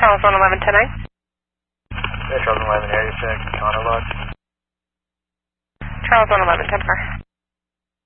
Charles 111, 10-9. Yeah, Charles 111, area check, Connor Lodge. Charles 111, 10-4.